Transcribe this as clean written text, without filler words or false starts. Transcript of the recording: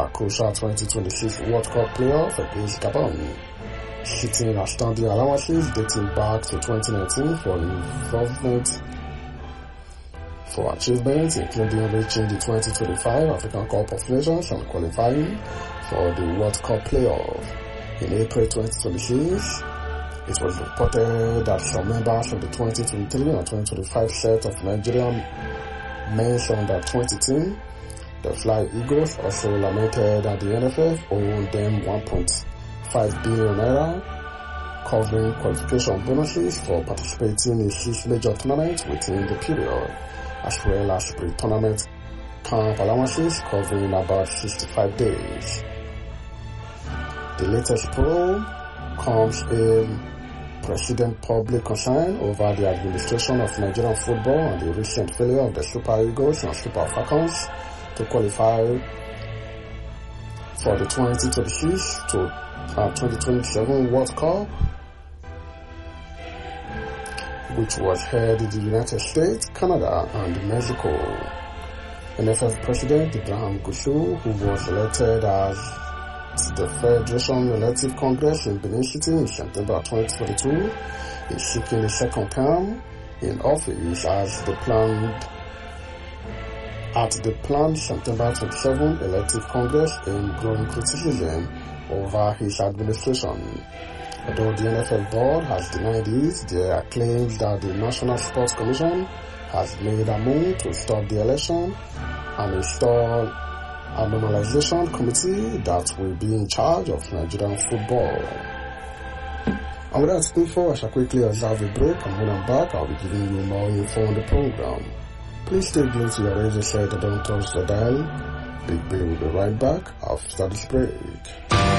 crucial 2026 World Cup playoff against Gabon, shooting outstanding allowances dating back to 2019 for involvement for achievements including reaching the 2025 African Cup of Nations and qualifying for the World Cup playoff. In April 2026, it was reported that some members of the 2023 and 2025 set of Nigerian men's under 20 team, the Fly Eagles, also lamented that the NFF owed them 1.5 billion naira, covering qualification bonuses for participating in 6 major tournaments within the period, as well as pre-tournament camp allowances covering about 65 days. The latest probe comes in President public concern over the administration of Nigerian football and the recent failure of the Super Eagles and Super Falcons to qualify for the 2026 to 2027 World Cup, which was held in the United States, Canada, and Mexico. NFF President Ibrahim Gusau, who was elected as the Federation Elective Congress in Benin City in September 2022, is seeking a second term in office at the planned September 27 Elective Congress, in growing criticism over his administration. Although the NFF board has denied this, there are claims that the National Sports Commission has made a move to stop the election and install a normalization committee that will be in charge of Nigerian football. And with that info, I shall quickly observe a break, and when I'm back, I'll be giving you more info on the program. Please stay glued to your razor set and don't touch the dial. Big Bill will be right back after this break.